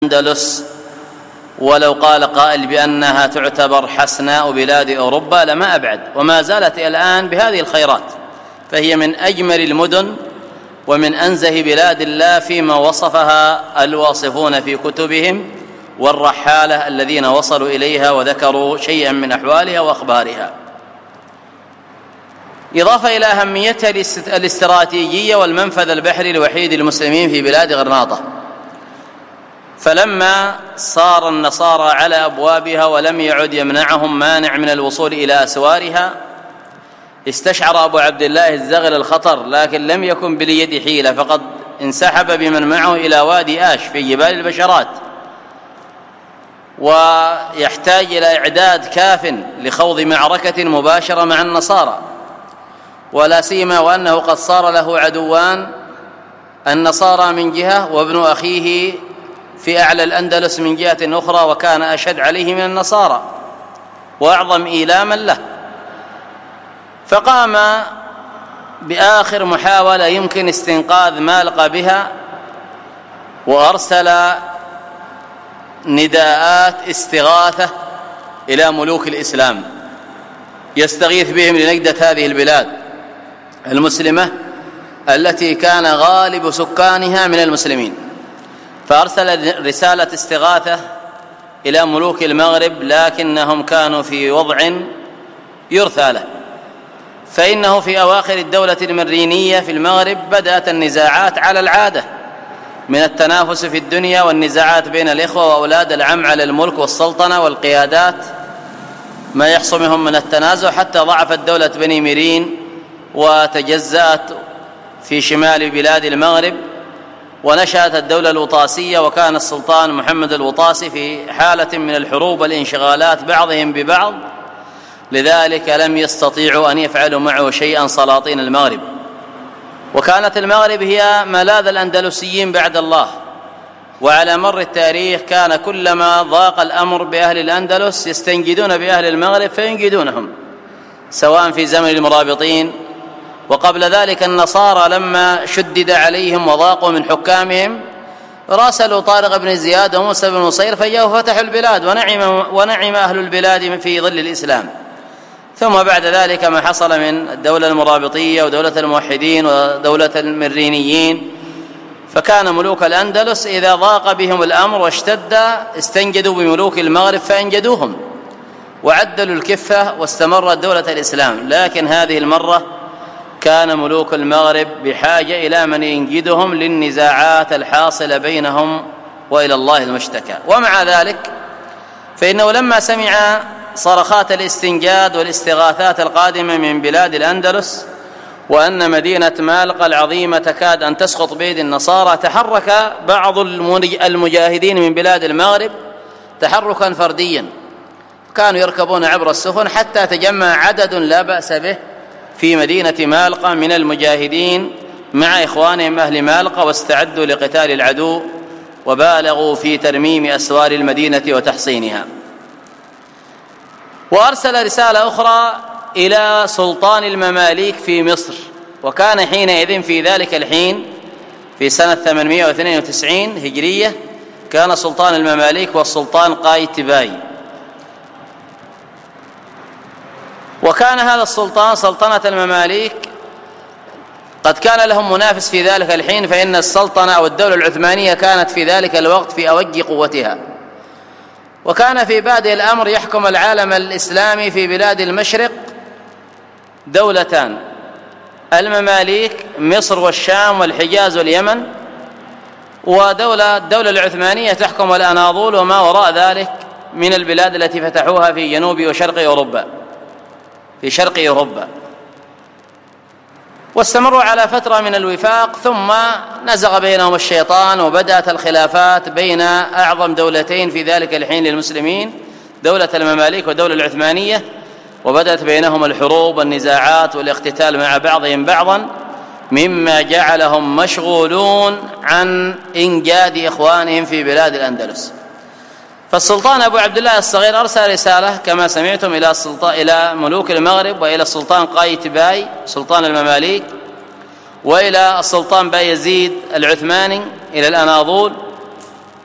الأندلس، ولو قال قائل بأنها تعتبر حسناء بلاد أوروبا لما أبعد، وما زالت الآن بهذه الخيرات، فهي من أجمل المدن ومن أنزه بلاد الله فيما وصفها الواصفون في كتبهم والرحالة الذين وصلوا إليها وذكروا شيئا من أحوالها وأخبارها، إضافة إلى أهميتها الاستراتيجية والمنفذ البحري الوحيد للمسلمين في بلاد غرناطة. فلما صار النصارى على أبوابها ولم يعد يمنعهم مانع من الوصول إلى أسوارها، استشعر أبو عبد الله الزغل الخطر، لكن لم يكن باليد حيلة، فقد انسحب بمن معه إلى وادي آش في جبال البشرات، ويحتاج إلى إعداد كاف لخوض معركة مباشرة مع النصارى، ولا سيما وأنه قد صار له عدوان، النصارى من جهة وابن أخيه في أعلى الأندلس من جهة أخرى، وكان أشد عليه من النصارى وأعظم إيلاما له. فقام بآخر محاولة يمكن استنقاذ ما لقى بها، وأرسل نداءات استغاثة إلى ملوك الإسلام يستغيث بهم لنجدة هذه البلاد المسلمة التي كان غالب سكانها من المسلمين. فأرسل رسالة استغاثة إلى ملوك المغرب، لكنهم كانوا في وضع يرثى له، فإنه في أواخر الدولة المرينية في المغرب بدأت النزاعات على العادة من التنافس في الدنيا والنزاعات بين الإخوة وأولاد العم على الملك والسلطنة والقيادات، ما يحصل منهم من التنازع، حتى ضعفت دولة بني ميرين وتجزأت في شمال بلاد المغرب، ونشأت الدولة الوطاسية، وكان السلطان محمد الوطاسي في حالة من الحروب والانشغالات بعضهم ببعض، لذلك لم يستطيعوا أن يفعلوا معه شيئا سلاطين المغرب. وكانت المغرب هي ملاذ الأندلسيين بعد الله، وعلى مر التاريخ كان كلما ضاق الأمر بأهل الأندلس يستنجدون بأهل المغرب فينجدونهم، سواء في زمن المرابطين، وقبل ذلك النصارى لما شدد عليهم وضاقوا من حكامهم راسلوا طارق بن زياد وموسى بن نصير فجاءوا فتحوا البلاد، ونعم أهل البلاد في ظل الإسلام. ثم بعد ذلك ما حصل من الدولة المرابطية ودولة الموحدين ودولة المرينيين، فكان ملوك الأندلس إذا ضاق بهم الأمر واشتد استنجدوا بملوك المغرب فأنجدوهم وعدلوا الكفة واستمرت دولة الإسلام. لكن هذه المرة كان ملوك المغرب بحاجة إلى من ينجدهم للنزاعات الحاصلة بينهم وإلى الله المشتكى. ومع ذلك فإنه لما سمع صرخات الاستنجاد والاستغاثات القادمة من بلاد الأندلس، وأن مدينة مالقا العظيمة تكاد أن تسقط بيد النصارى، تحرك بعض المجاهدين من بلاد المغرب تحركا فرديا، كانوا يركبون عبر السفن حتى تجمع عدد لا بأس به في مدينة مالقا من المجاهدين مع إخوانهم أهل مالقا، واستعدوا لقتال العدو وبالغوا في ترميم أسوار المدينة وتحصينها. وأرسل رسالة أخرى إلى سلطان المماليك في مصر، وكان حينئذ في ذلك الحين في سنة 892 هجرية كان سلطان المماليك والسلطان قايتباي. وكان هذا السلطان سلطنة المماليك قد كان لهم منافس في ذلك الحين، فإن السلطنة أو الدولة العثمانية كانت في ذلك الوقت في أوج قوتها، وكان في بادئ الأمر يحكم العالم الإسلامي في بلاد المشرق دولتان، المماليك مصر والشام والحجاز واليمن، الدولة العثمانية تحكم الأناضول وما وراء ذلك من البلاد التي فتحوها في جنوب وشرق أوروبا، في شرق أوروبا. واستمروا على فترة من الوفاق، ثم نزغ بينهم الشيطان وبدأت الخلافات بين أعظم دولتين في ذلك الحين للمسلمين، دولة المماليك والدولة العثمانية، وبدأت بينهم الحروب والنزاعات والاقتتال مع بعضهم بعضا، مما جعلهم مشغولون عن إنجاد إخوانهم في بلاد الأندلس. فالسلطان أبو عبد الله الصغير أرسل رسالة كما سمعتم إلى ملوك المغرب وإلى السلطان قايتباي سلطان المماليك، وإلى السلطان بايزيد العثماني إلى الأناضول،